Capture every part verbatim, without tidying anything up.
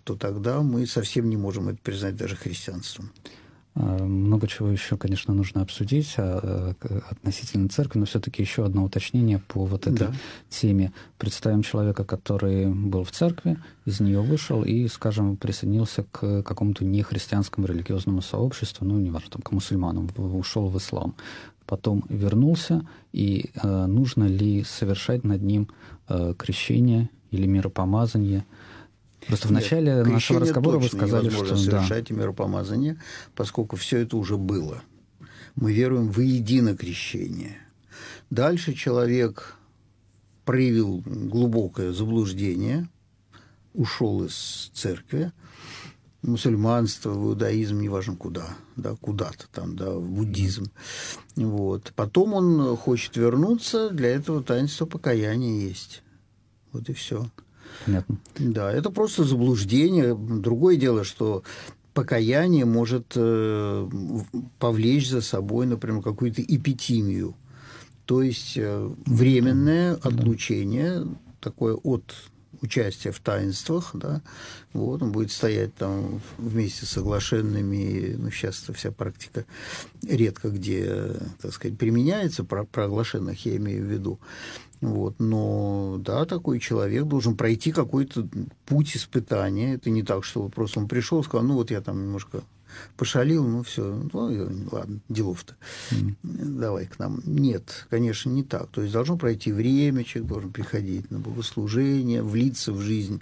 то тогда мы совсем не можем это признать даже христианством. Много чего еще, конечно, нужно обсудить относительно церкви, но все-таки еще одно уточнение по вот этой да. теме. Представим человека, который был в церкви, из нее вышел и, скажем, присоединился к какому-то нехристианскому религиозному сообществу, ну, неважно, там, к мусульманам, ушел в ислам. Потом вернулся, и э, нужно ли совершать над ним э, крещение или миропомазание? Просто в начале Нет, нашего разговора вы сказали, невозможно что... совершать да. миропомазание, поскольку все это уже было. Мы веруем в единое крещение. Дальше человек проявил глубокое заблуждение, ушел из церкви, мусульманство, в иудаизм, неважно куда, да, куда-то там, да, в буддизм. Вот. Потом он хочет вернуться, для этого таинство покаяния есть. Вот и все. Понятно. Да, это просто заблуждение. Другое дело, что покаяние может э, повлечь за собой, например, какую-то эпитимию, то есть э, временное отлучение, такое от участия в таинствах, да, вот, он будет стоять там вместе с соглашенными, ну, сейчас вся практика редко где, так сказать, применяется, про, про оглашенных я имею в виду, вот, но, да, такой человек должен пройти какой-то путь испытания, это не так, что просто он пришел и сказал, ну, вот я там немножко пошалил, ну, все, ну, ладно, делов-то, mm. давай к нам. Нет, конечно, не так. То есть должно пройти время, человек должен приходить на богослужение, влиться в жизнь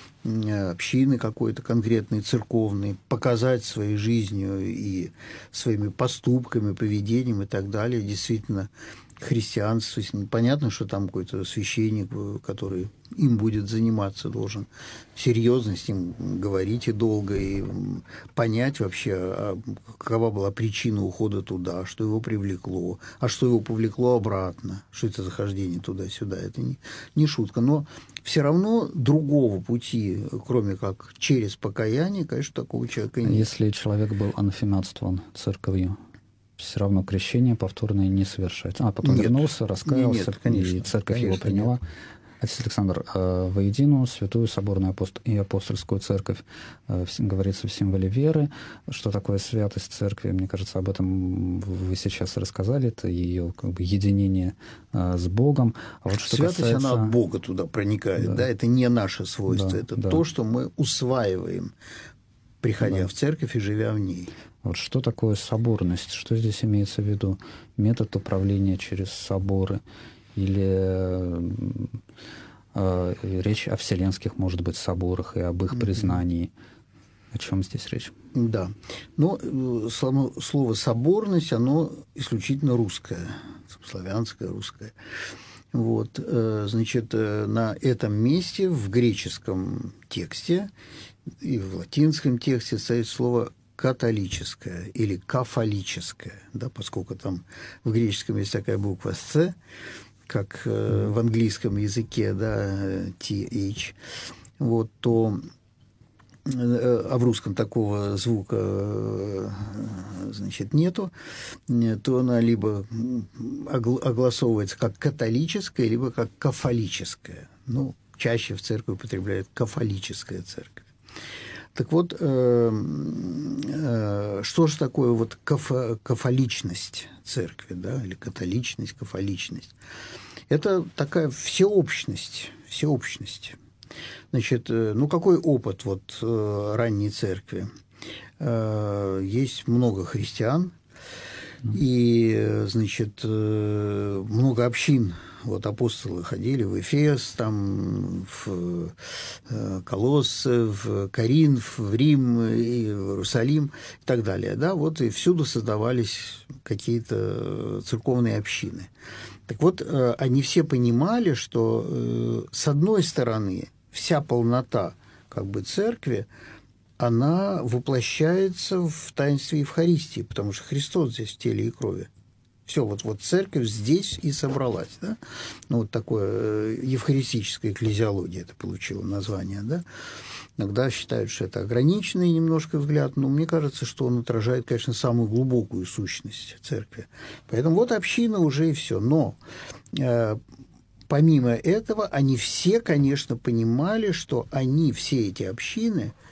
общины какой-то конкретной, церковной, показать своей жизнью и своими поступками, поведением и так далее действительно христианство. Понятно, что там какой-то священник, который им будет заниматься, должен серьезно с ним говорить и долго, и понять вообще, какова была причина ухода туда, что его привлекло, а что его повлекло обратно, что это за хождение туда-сюда. Это не, не шутка. Но все равно другого пути, кроме как через покаяние, конечно, такого человека нет. Если человек был анафематствован церковью, все равно крещение повторное не совершается. А потом нет, вернулся, раскаялся, нет, конечно, и церковь конечно, его приняла. Нет. Отец Александр, воедино святую соборную и апостольскую церковь говорится в символе веры. Что такое святость церкви? Мне кажется, об этом вы сейчас рассказали. Это ее как бы единение с Богом. А вот что святость, касается... она от Бога туда проникает. Да. Да? Это не наше свойство. Да, это да. то, что мы усваиваем, приходя да. в церковь и живя в ней. Вот что такое соборность? Что здесь имеется в виду? Метод управления через соборы? Или э, речь о вселенских, может быть, соборах и об их признании? О чем здесь речь? Да. Но само, слово «соборность», оно исключительно русское, славянское, русское. Вот, э, значит, э, на этом месте в греческом тексте и в латинском тексте стоит слово католическое или кафолическое, да, поскольку там в греческом есть такая буква «с», как э, в английском языке, да, ти эйч, вот, то, э, а в русском такого звука, э, значит, нету, то она либо огласовывается как католическая, либо как кафолическая. Ну, чаще в церкви употребляют кафолическая церковь. Так вот, э, э, что же такое вот кафо, кафоличность церкви, да, или католичность, кафоличность? Это такая всеобщность, всеобщность. Значит, э, ну какой опыт вот э, ранней церкви? Э, есть много христиан, и, значит, э, много общин. Вот апостолы ходили в Эфес, там, в Колоссе, в Коринф, в Рим, и в Иерусалим и так далее. Да? Вот и всюду создавались какие-то церковные общины. Так вот, они все понимали, что, с одной стороны, вся полнота как бы церкви, она воплощается в таинстве Евхаристии, потому что Христос здесь в теле и крови. Все, вот, вот церковь здесь и собралась, да? Ну, вот такое евхаристическая экклезиология это получило название, да? Иногда считают, что это ограниченный немножко взгляд, но мне кажется, что он отражает, конечно, самую глубокую сущность церкви. Поэтому вот община уже и все. Но э, помимо этого, они все, конечно, понимали, что они, все эти общины,